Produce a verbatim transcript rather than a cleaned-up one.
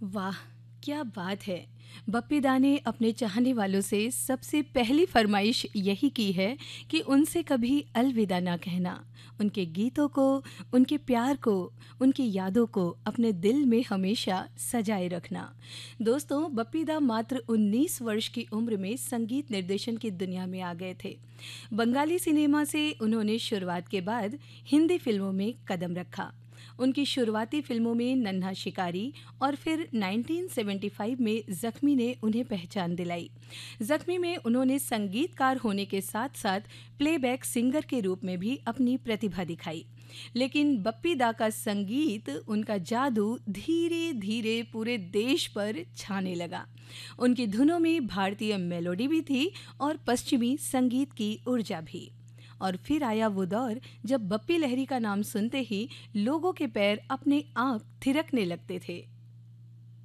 वाह! क्या बात है! बप्पी दा ने अपने चाहने वालों से सबसे पहली फरमाइश यही की है कि उनसे कभी अलविदा ना कहना। उनके गीतों को, उनके प्यार को, उनकी यादों को अपने दिल में हमेशा सजाए रखना। दोस्तों, बप्पी दा मात्र उन्नीस वर्ष की उम्र में संगीत निर्देशन की दुनिया में आ गए थे। बंगाली सिनेमा से उन्होंने शुरुआत के बाद हिंदी फिल्मों में कदम रखा। उनकी शुरुआती फिल्मों में नन्हा शिकारी और फिर उन्नीस सौ पचहत्तर में जख्मी ने उन्हें पहचान दिलाई। जख्मी में उन्होंने संगीतकार होने के साथ साथ प्लेबैक सिंगर के रूप में भी अपनी प्रतिभा दिखाई। लेकिन बप्पी दा का संगीत, उनका जादू धीरे धीरे पूरे देश पर छाने लगा। उनकी धुनों में भारतीय मेलोडी भी थी और पश्चिमी संगीत की ऊर्जा भी। और फिर आया वो दौर जब बप्पी लहरी का नाम सुनते ही लोगों के पैर अपने आप थिरकने लगते थे।